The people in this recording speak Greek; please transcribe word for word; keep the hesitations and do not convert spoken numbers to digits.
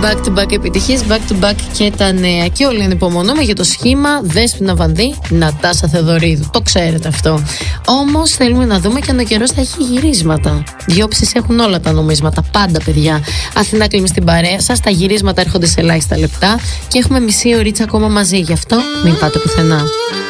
back to back επιτυχίες, back to back και τα νέα. Και όλοι ανυπομονούμε για το σχήμα Δέσποινα Βανδύ, Νατάσα Θεοδωρίδου. Το ξέρετε αυτό. Όμως θέλουμε να δούμε και αν ο καιρός θα έχει γυρίσματα. Διόψεις έχουν όλα τα νομίσματα, πάντα παιδιά. Αθηνά Κλίμη στην παρέα σας, τα γυρίσματα έρχονται σε ελάχιστα λεπτά και έχουμε μισή ωρίτσα ακόμα μαζί. Γι' αυτό μην πάτε πουθενά.